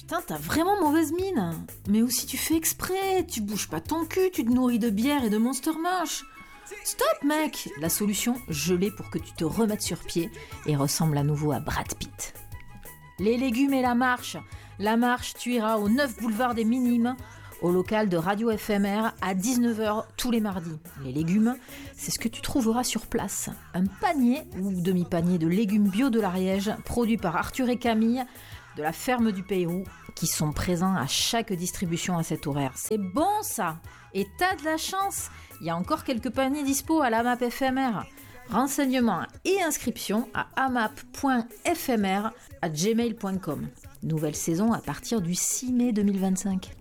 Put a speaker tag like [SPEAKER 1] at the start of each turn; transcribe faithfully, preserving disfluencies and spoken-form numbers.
[SPEAKER 1] Putain, t'as vraiment mauvaise mine. Mais aussi tu fais exprès, tu bouges pas ton cul, tu te nourris de bière et de Monster Mush. Stop mec. La solution, je l'ai pour que tu te remettes sur pied et ressembles à nouveau à Brad Pitt. Les légumes et la marche. La marche, tu iras au neuf boulevard des Minimes, au local de Radio F M R à dix-neuf heures tous les mardis. Les légumes, c'est ce que tu trouveras sur place. Un panier ou demi-panier de légumes bio de l'Ariège, produits par Arthur et Camille, de la ferme du Pérou, qui sont présents à chaque distribution à cet horaire. C'est bon ça. Et t'as de la chance, il y a encore quelques paniers dispo à l'A M A P F M R. Renseignements et inscriptions à amap point f m r arobase gmail point com. Nouvelle saison à partir du six mai deux mille vingt-cinq.